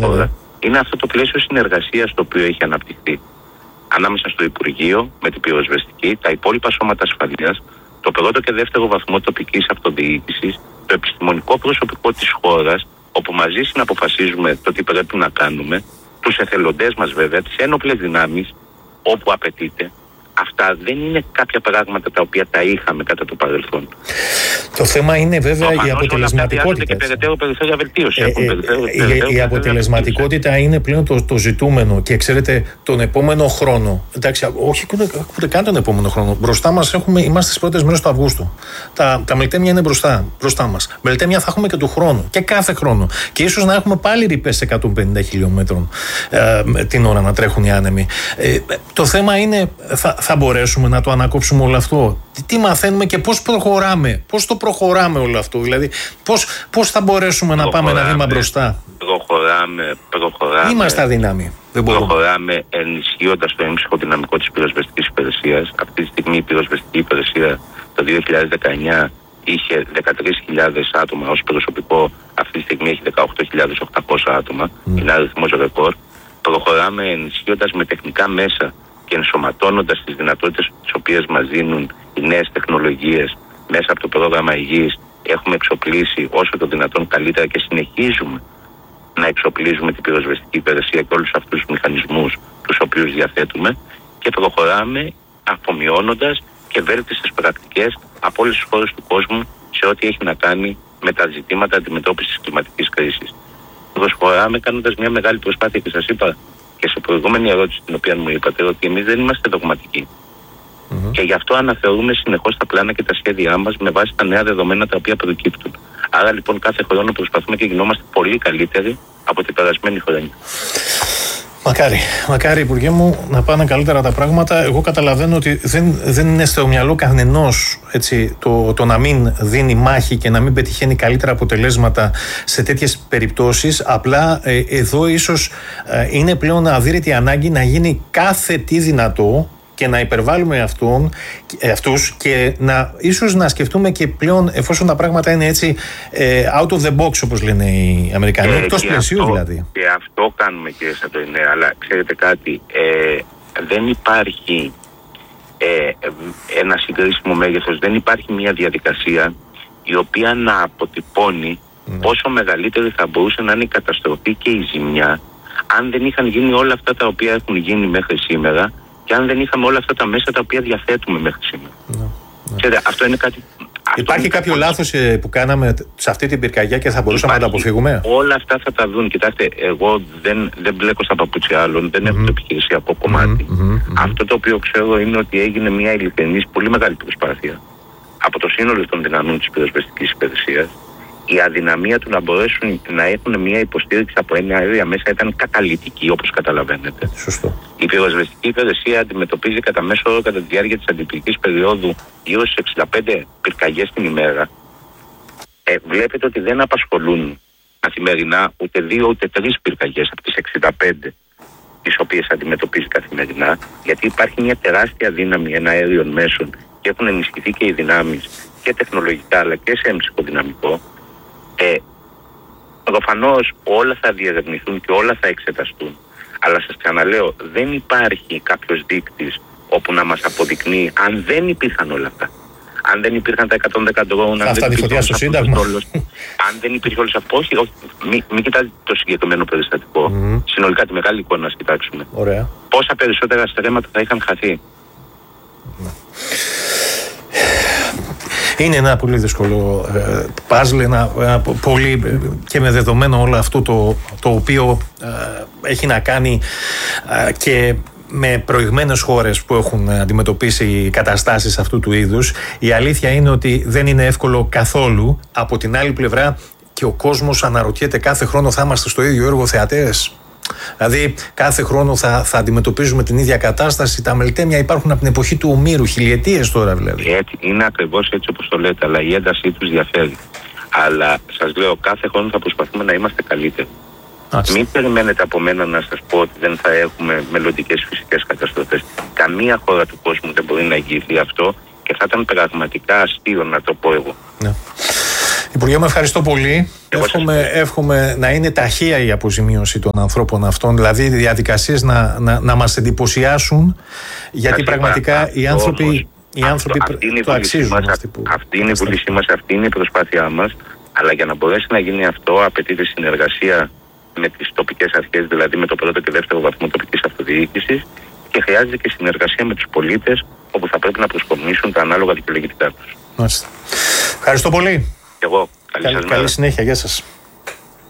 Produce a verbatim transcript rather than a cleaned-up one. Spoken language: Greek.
χώρα. Είναι αυτό το πλαίσιο συνεργασίας το οποίο έχει αναπτυχθεί ανάμεσα στο Υπουργείο με την πυροσβεστική, τα υπόλοιπα σώματα ασφαλείας, το πρώτο και δεύτερο βαθμό τοπικής αυτοδιοίκησης, το επιστημονικό προσωπικό της χώρας, όπου μαζί συναποφασίζουμε το τι πρέπει να κάνουμε, τους εθελοντές μας βέβαια, τις ένοπλες δυνάμεις, όπου απαιτείται. Αυτά δεν είναι κάποια πράγματα τα οποία τα είχαμε κατά το παρελθόν. Το θέμα είναι βέβαια Προφανώς, η αποτελεσματικότητα. Και περαιτέρω περιθώρια βελτίωση. Ε, ε, περιθώριο, η, περιθώριο, η αποτελεσματικότητα είναι πλέον το, το ζητούμενο. Και ξέρετε, τον επόμενο χρόνο, εντάξει, όχι ούτε καν τον επόμενο χρόνο, μπροστά μας έχουμε, είμαστε στις πρώτες μέρες του Αυγούστου. Τα, τα μελτέμια είναι μπροστά, μπροστά μας. Μελτέμια θα έχουμε και του χρόνου και κάθε χρόνο. Και ίσως να έχουμε πάλι ρηπές εκατόν πενήντα χιλιόμετρων ε, την ώρα να τρέχουν οι άνεμοι. Ε, το θέμα είναι, θα, θα μπορέσουμε να το ανακόψουμε όλο αυτό? Τι μαθαίνουμε και πώς προχωράμε, πώς το προχωράμε όλο αυτό, δηλαδή πώς, πώς θα μπορέσουμε να πάμε ένα βήμα μπροστά? Προχωράμε, προχωράμε. Είμαστε αδύναμοι. Δεν προχωράμε ενισχύοντας το έμψυχο δυναμικό της πυροσβεστικής υπηρεσίας. Αυτή τη στιγμή η πυροσβεστική υπηρεσία το δύο χιλιάδες δεκαεννιά είχε δεκατρείς χιλιάδες άτομα ως προσωπικό, αυτή τη στιγμή έχει δεκαοκτώ χιλιάδες οκτακόσια άτομα. Mm. Είναι αριθμός ρεκόρ. Προχωράμε ενισχύοντας με τεχνικά μέσα και ενσωματώνοντας τις δυνατότητες τις οποίες μας δίνουν οι νέες τεχνολογίες μέσα από το πρόγραμμα υγιής. Έχουμε εξοπλίσει όσο το δυνατόν καλύτερα και συνεχίζουμε να εξοπλίζουμε την πυροσβεστική υπηρεσία και όλους αυτούς τους μηχανισμούς τους οποίους διαθέτουμε και προχωράμε αφομοιώνοντας και βέλτιστες πρακτικές από όλες τις χώρες του κόσμου σε ό,τι έχει να κάνει με τα ζητήματα αντιμετώπισης της κλιματικής κρίσης. Προχωράμε κάνοντας μια μεγάλη προσπάθεια και σας είπα και σε προηγούμενη ερώτηση την οποία μου είπατε ότι εμείς δεν είμαστε δογματικοί. Mm-hmm. Και γι' αυτό αναθεωρούμε συνεχώς τα πλάνα και τα σχέδιά μας με βάση τα νέα δεδομένα τα οποία προκύπτουν. Άρα λοιπόν κάθε χρόνο προσπαθούμε και γινόμαστε πολύ καλύτεροι από την περασμένη χρονιά. Μακάρι, μακάρι Υπουργέ μου να πάνε καλύτερα τα πράγματα. Εγώ καταλαβαίνω ότι δεν, δεν είναι στο μυαλό κανενός έτσι, το, το να μην δίνει μάχη και να μην πετυχαίνει καλύτερα αποτελέσματα σε τέτοιες περιπτώσεις. Απλά ε, εδώ ίσως ε, είναι πλέον αδύρυτη ανάγκη να γίνει κάθε τι δυνατό και να υπερβάλλουμε αυτόν, αυτούς και να, ίσως να σκεφτούμε και πλέον, εφόσον τα πράγματα είναι έτσι ε, out of the box όπως λένε οι Αμερικανοί, ε, εκτός πλαισίου δηλαδή. Και αυτό κάνουμε κύριε Σαντορινέ, αλλά ξέρετε κάτι, ε, δεν υπάρχει ε, ένα συγκρίσιμο μέγεθος, δεν υπάρχει μια διαδικασία η οποία να αποτυπώνει ναι. πόσο μεγαλύτερη θα μπορούσε να είναι η καταστροφή και η ζημιά αν δεν είχαν γίνει όλα αυτά τα οποία έχουν γίνει μέχρι σήμερα και αν δεν είχαμε όλα αυτά τα μέσα τα οποία διαθέτουμε μέχρι σήμερα. Ναι, ναι. Ξέρετε, αυτό είναι κάτι... Υπάρχει είναι κάποιο λάθος που κάναμε σε αυτή την πυρκαγιά και θα μπορούσαμε Υπάρχει, να τα αποφύγουμε? Όλα αυτά θα τα δουν. Κοιτάξτε, εγώ δεν, δεν μπλέκω στα παπούτσια άλλων, δεν mm-hmm. έχω το επιχειρησιακό κομμάτι. Mm-hmm. Mm-hmm. Αυτό το οποίο ξέρω είναι ότι έγινε μια ειλικρινής, πολύ μεγάλη προσπάθεια από το σύνολο των δυναμών της πυροσβεστικής υπηρεσίας. Η αδυναμία του να μπορέσουν να έχουν μια υποστήριξη από ένα αέρια μέσα ήταν καταλυτική, όπως καταλαβαίνετε. Σωστό. Η πυροσβεστική υπηρεσία αντιμετωπίζει κατά μέσο όρο κατά τη διάρκεια της αντιπυρικής περίοδου γύρω στις εξήντα πέντε πυρκαγιές την ημέρα. Ε, βλέπετε ότι δεν απασχολούν καθημερινά ούτε δύο ούτε τρεις πυρκαγιές από τις εξήντα πέντε τις οποίες αντιμετωπίζει καθημερινά, γιατί υπάρχει μια τεράστια δύναμη εναέριων μέσων και έχουν ενισχυθεί και οι δυνάμεις και τεχνολογικά αλλά και σε έμψυχο δυναμικό. Ε, προφανώς όλα θα διερευνηθούν και όλα θα εξεταστούν. Αλλά σας ξαναλέω, δεν υπάρχει κάποιος δείκτης όπου να μας αποδεικνύει αν δεν υπήρχαν όλα αυτά. Αν δεν υπήρχαν τα εκατόν δέκα ντρόουν, αν δεν υπήρχαν στο Σύνταγμα. Αν δεν υπήρχε όλος αυτό, όχι, όχι μην, μην κοιτάτε το συγκεκριμένο περιστατικό. Mm. Συνολικά τη μεγάλη εικόνα να κοιτάξουμε. Ωραία. Πόσα περισσότερα στρέμματα θα είχαν χαθεί. Mm. Είναι ένα πολύ δύσκολο ε, παζλ, ένα, ένα πολύ ε, και με δεδομένο όλο αυτό το, το οποίο ε, έχει να κάνει ε, και με προηγμένες χώρες που έχουν αντιμετωπίσει καταστάσεις αυτού του είδους. Η αλήθεια είναι ότι δεν είναι εύκολο καθόλου. Από την άλλη πλευρά και ο κόσμος αναρωτιέται κάθε χρόνο θα είμαστε στο ίδιο έργο θεατές. Δηλαδή κάθε χρόνο θα, θα αντιμετωπίζουμε την ίδια κατάσταση. Τα μελτέμια υπάρχουν από την εποχή του Ομήρου, χιλιετίες τώρα δηλαδή. Έτσι, είναι ακριβώς έτσι όπως το λέτε, αλλά η έντασή τους διαφέρει. Αλλά σας λέω, κάθε χρόνο θα προσπαθούμε να είμαστε καλύτεροι. Άξι. Μην περιμένετε από μένα να σας πω ότι δεν θα έχουμε μελλοντικές φυσικές καταστροφές. Καμία χώρα του κόσμου δεν μπορεί να εγγυηθεί αυτό και θα ήταν πραγματικά αστείο να το πω εγώ. Ναι. Υπουργέ, με ευχαριστώ πολύ. Εύχομαι, εύχομαι να είναι ταχεία η αποζημίωση των ανθρώπων αυτών, δηλαδή οι διαδικασίες να, να, να μας εντυπωσιάσουν, γιατί πραγματικά οι άνθρωποι, όμως, οι άνθρωποι αυτό, το αξίζουν. Μας, αυτή, που αυτή είναι η βούλησή μας, αυτή είναι η προσπάθειά μας, αλλά για να μπορέσει να γίνει αυτό απαιτείται συνεργασία με τις τοπικές αρχές, δηλαδή με το πρώτο και δεύτερο βαθμό τοπικής αυτοδιοίκησης, και χρειάζεται και συνεργασία με τους πολίτες, όπου θα πρέπει να προσπομνήσουν τα ανάλογα δικαιολογητικά τους. Μάλιστα. Ευχαριστώ πολύ. Και εγώ. Καλή, καλή, καλή συνέχεια. Γεια σας.